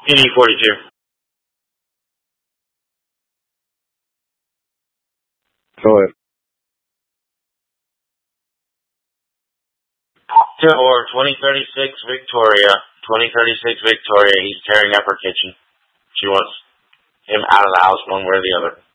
NE42. Go ahead. Or 2036 Victoria. 2036 Victoria. He's tearing up her kitchen. She wants him out of the house one way or the other.